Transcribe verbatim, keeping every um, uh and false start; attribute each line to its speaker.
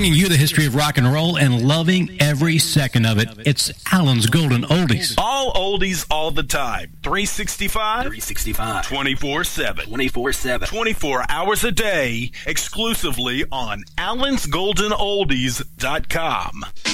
Speaker 1: bringing you the history of rock and roll and loving every second of it. It's Alan's Golden Oldies.
Speaker 2: All oldies all the time. three sixty-five
Speaker 3: three sixty-five
Speaker 2: twenty-four seven
Speaker 3: twenty-four seven
Speaker 2: twenty-four hours a day, exclusively on allens golden oldies dot com.